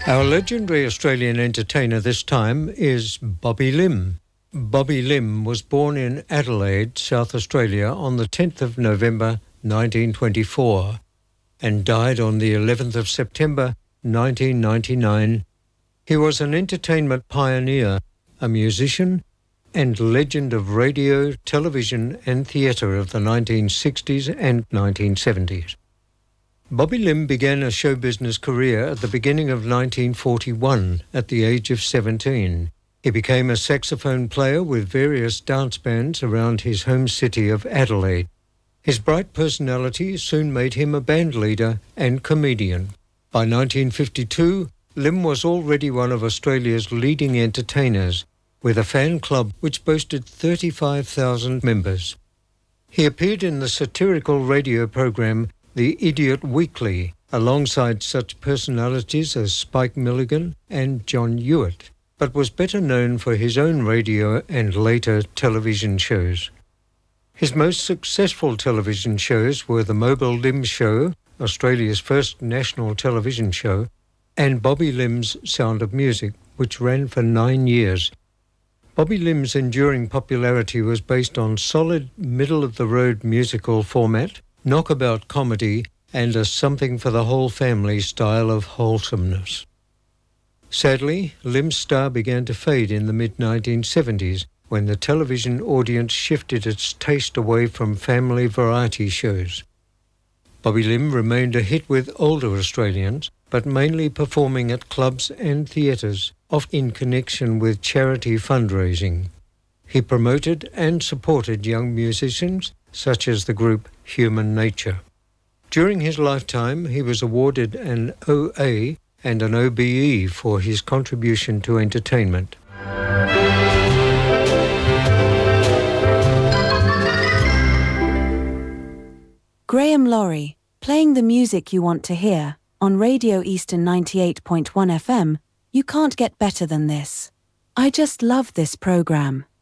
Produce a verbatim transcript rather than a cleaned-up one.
Our legendary Australian entertainer this time is Bobby Lim. Bobby Lim was born in Adelaide, South Australia on the tenth of November nineteen twenty-four and died on the eleventh of September nineteen ninety-nine. He was an entertainment pioneer, a musician and legend of radio, television and theatre of the nineteen sixties and nineteen seventies. Bobby Lim began a show business career at the beginning of nineteen forty-one at the age of seventeen. He became a saxophone player with various dance bands around his home city of Adelaide. His bright personality soon made him a band leader and comedian. By nineteen fifty-two, Lim was already one of Australia's leading entertainers, with a fan club which boasted thirty-five thousand members. He appeared in the satirical radio program The Idiot Weekly, alongside such personalities as Spike Milligan and John Hewitt, but was better known for his own radio and later television shows. His most successful television shows were The Mobile Lim Show, Australia's first national television show, and Bobby Lim's Sound of Music, which ran for nine years. Bobby Lim's enduring popularity was based on solid, middle-of-the-road musical format, knockabout comedy, and a something-for-the-whole-family style of wholesomeness. Sadly, Lim's star began to fade in the mid nineteen seventies when the television audience shifted its taste away from family variety shows. Bobby Lim remained a hit with older Australians, but mainly performing at clubs and theatres, often in connection with charity fundraising. He promoted and supported young musicians, such as the group Human Nature. During his lifetime, he was awarded an O A and an O B E for his contribution to entertainment. Graham Laurie, playing the music you want to hear, on Radio Eastern ninety-eight point one F M. You can't get better than this. I just love this program.